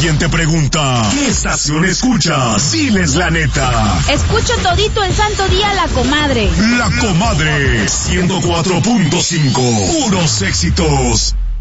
alguien te pregunta, ¿qué estación escuchas? Diles la neta. Escucho todito el santo día La Comadre. La Comadre, 104.5, puros éxitos.